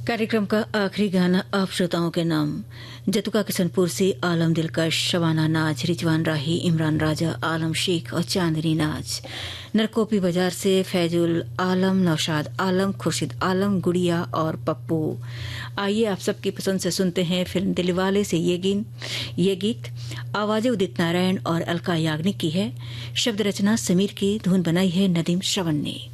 कार्यक्रम का आखिरी गाना आप श्रोताओं के नाम जतुका किशनपुर से आलम दिलकश, शबाना नाज, रिजवान राही, इमरान राजा, आलम शेख और चांदनी नाज। नरकोपी बाजार से फैजुल आलम, नौशाद आलम, खुर्शीद आलम, गुड़िया और पप्पू। आइए आप सबकी पसंद से सुनते हैं फिल्म दिलवाले से ये गीत। आवाजें उदित नारायण और अलका याग्निक की है। शब्द रचना समीर की, धुन बनाई है नदीम श्रवण ने।